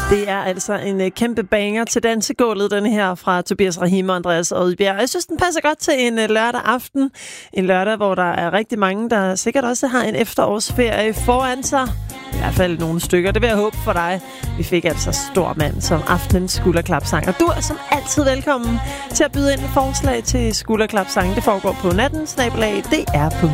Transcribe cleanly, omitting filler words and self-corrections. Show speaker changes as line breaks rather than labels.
Det er altså en kæmpe banger til dansegulvet, den her fra Tobias Rahim og Andreas Odbjerg. Jeg synes, den passer godt til en lørdag aften. En lørdag, hvor der er rigtig mange, der sikkert også har en efterårsferie foran sig. I hvert fald nogle stykker. Det vil jeg håbe for dig. Vi fik altså Stor Mand som aftenens skulderklapsang. Og du er som altid velkommen til at byde ind med forslag til skulderklapsang. Det foregår på natten, @dr.dk.